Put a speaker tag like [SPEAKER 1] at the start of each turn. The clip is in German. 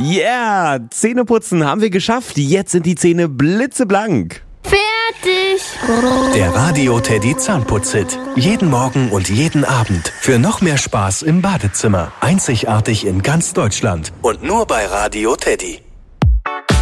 [SPEAKER 1] Yeah, Zähneputzen haben wir geschafft. Jetzt sind die Zähne blitzeblank.
[SPEAKER 2] Fertig.
[SPEAKER 3] Der Radio Teddy Zahnputz-Hit. Jeden Morgen und jeden Abend. Für noch mehr Spaß im Badezimmer. Einzigartig in ganz Deutschland. Und nur bei Radio Teddy.